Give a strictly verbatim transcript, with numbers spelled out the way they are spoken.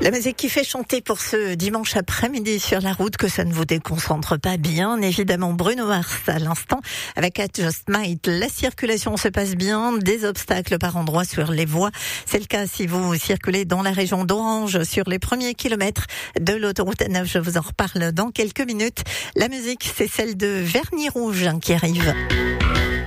La musique qui fait chanter pour ce dimanche après-midi sur la route, que ça ne vous déconcentre pas, bien évidemment. Bruno Mars à l'instant avec I Just Might. La circulation se passe bien, des obstacles par endroits sur les voies. C'est le cas si vous circulez dans la région d'Orange sur les premiers kilomètres de l'autoroute A neuf. Je vous en reparle dans quelques minutes. La musique, c'est celle de Vernis Rouge qui arrive.